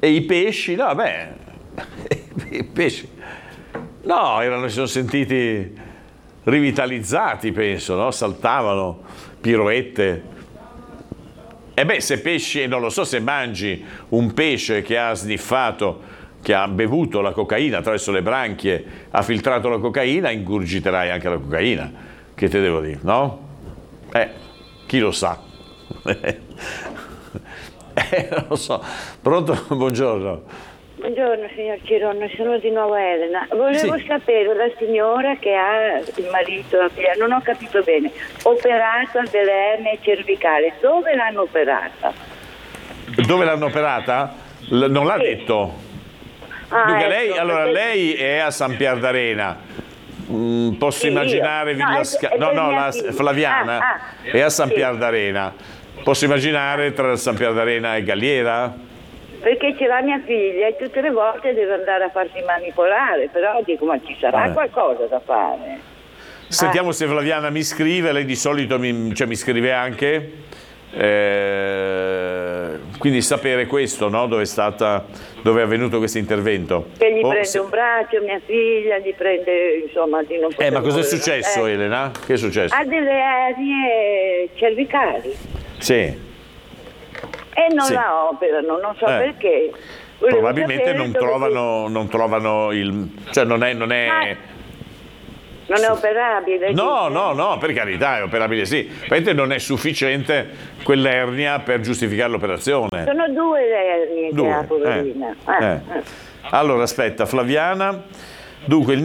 E i pesci, no, beh, i pesci, no, si sono sentiti rivitalizzati, penso, no? Saltavano, piroette. E beh, se pesci, non lo so, se mangi un pesce che ha sniffato, che ha bevuto la cocaina attraverso le branchie, ha filtrato la cocaina, ingurgiterai anche la cocaina. Che te devo dire, no? Chi lo sa? Non lo so. Pronto? Buongiorno. Buongiorno signor Cirone, sono di nuovo Elena. Volevo sapere, la signora che ha il marito, la figlia, non ho capito bene, operata delle ernie cervicali, dove l'hanno operata? Dove l'hanno operata? Non l'ha detto. Dunque, ecco, lei, allora, perché... lei è a San Pier d'Arena. Posso immaginare la Flaviana è a San Pier d'Arena. Posso immaginare tra San Pier d'Arena e Galliera? Perché c'è la mia figlia e tutte le volte deve andare a farsi manipolare, però dico, ma ci sarà qualcosa da fare? Sentiamo se Flaviana mi scrive, lei di solito mi scrive anche, quindi sapere questo, no? Dove è avvenuto questo intervento. Che gli prende un braccio, mia figlia, gli prende, insomma, di non poter ma cosa è successo, Elena? Che è successo? Ha delle ernie cervicali. Sì. E non la operano, non so perché. Probabilmente non trovano il... cioè non è non è operabile? No, per carità, è operabile sì. Praticamente non è sufficiente quell'ernia per giustificare l'operazione. Sono due le ernie che ha, poverina. Allora, aspetta, Flaviana. Dunque,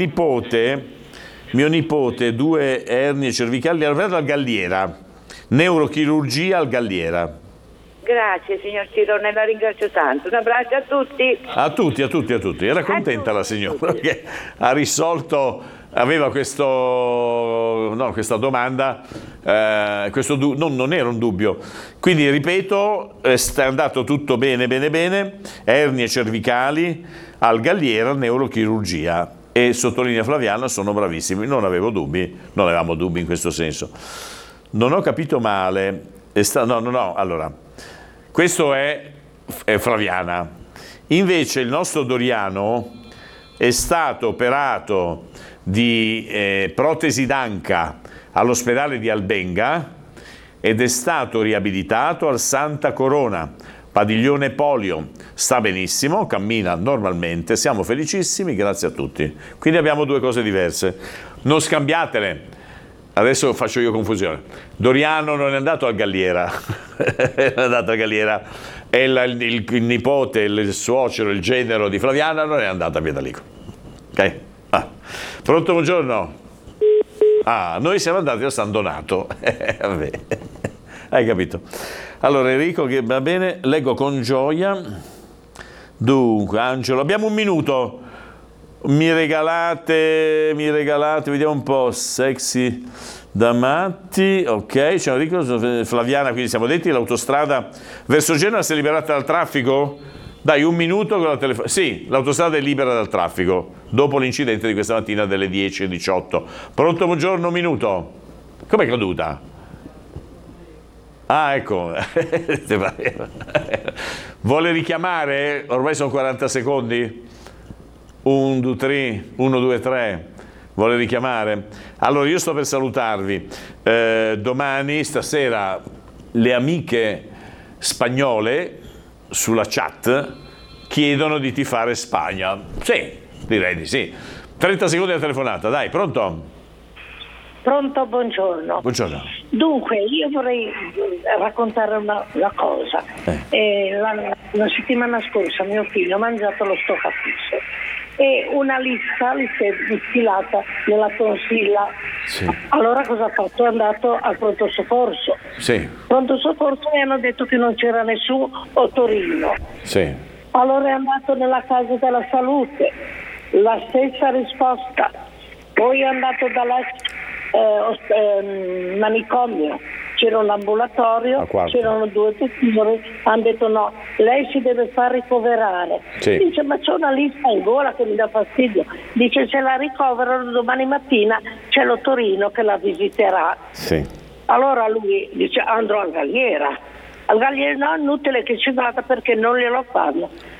mio nipote, 2 ernie cervicali, al Galliera. Neurochirurgia al Galliera. Grazie signor Cirone, la ringrazio tanto. Un abbraccio a tutti. A tutti. Era contenta la signora perché ha risolto, aveva questa domanda, non era un dubbio. Quindi ripeto, è andato tutto bene, ernie cervicali al Galliera, neurochirurgia. E sottolinea Flaviana, sono bravissimi, non avevamo dubbi in questo senso. Non ho capito male, allora, questo è Flaviana. Invece il nostro Doriano è stato operato di protesi d'anca all'ospedale di Albenga ed è stato riabilitato al Santa Corona, padiglione polio. Sta benissimo, cammina normalmente, siamo felicissimi, grazie a tutti. Quindi abbiamo 2 cose diverse. Non scambiatele. Adesso faccio io confusione. Doriano non è andato al Galliera, è andato al Galliera, e il nipote, il suocero, il genero di Flaviana non è andato a Piedalico. Ok? Pronto, buongiorno. Noi siamo andati a San Donato. Vabbè. Hai capito? Allora Enrico, che va bene, leggo con gioia. Dunque, Angelo, abbiamo un minuto. Mi regalate, vediamo un po', sexy da matti, ok, c'è Enrico, Flaviana, quindi siamo detti, l'autostrada verso Genova si è liberata dal traffico? Dai, un minuto con la telefonata. Sì, l'autostrada è libera dal traffico, dopo l'incidente di questa mattina delle 10:18. Pronto, buongiorno, un minuto. Com'è caduta? Ecco. Vuole richiamare? Ormai sono 40 secondi. 1, 2, 3. Vuole richiamare? Allora io sto per salutarvi. Domani, stasera, le amiche spagnole sulla chat chiedono di tifare Spagna. Sì, direi di sì. 30 secondi alla telefonata, dai, pronto? Pronto, buongiorno. Buongiorno. Dunque, io vorrei raccontare una cosa. La settimana scorsa mio figlio ha mangiato lo stoccafisso e una lista gli si è infilata nella tonsilla. Sì. Allora cosa ha fatto? È andato al pronto soccorso. Sì. Pronto soccorso mi hanno detto che non c'era nessuno otorino. Sì. Allora è andato nella casa della salute, la stessa risposta. Poi è andato dall'ex manicomio, c'era un ambulatorio, c'erano 2 dottori, hanno detto no, lei si deve far ricoverare. Sì. Dice ma c'è una lista in gola che mi dà fastidio. Dice se la ricoverano domani mattina c'è l'otorino che la visiterà. Sì. Allora lui dice andrò al Galliera. Al Galliera no, è inutile che ci vada perché non glielo fanno.